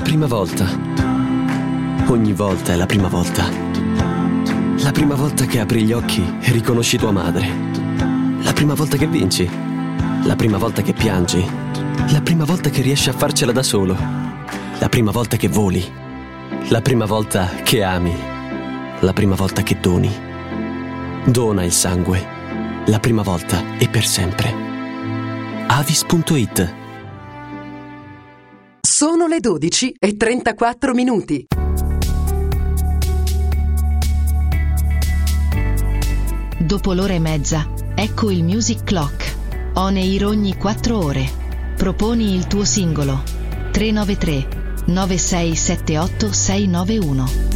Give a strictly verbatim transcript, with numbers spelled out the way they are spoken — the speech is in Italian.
prima volta. Ogni volta è la prima volta. La prima volta che apri gli occhi e riconosci tua madre. La prima volta che vinci. La prima volta che piangi. La prima volta che riesci a farcela da solo. La prima volta che voli. La prima volta che ami. La prima volta che doni. Dona il sangue. La prima volta e per sempre. Avis punto it. Sono le dodici e trentaquattro minuti. Dopo l'ora e mezza, ecco il Music Clock. On air ogni quattro ore. Proponi il tuo singolo. tre nove tre nove sei sette otto sei nove uno.